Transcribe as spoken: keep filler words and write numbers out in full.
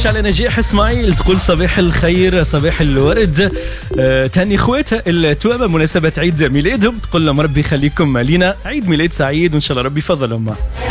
تمساش على نجيح اسماعيل تقول صباح الخير صباح الورد. آه، تهني خواتها التوأمة مناسبة عيد ميلادهم، تقول لهم ربي يخليكم علينا، عيد ميلاد سعيد وإن شاء الله ربي يفضلهم.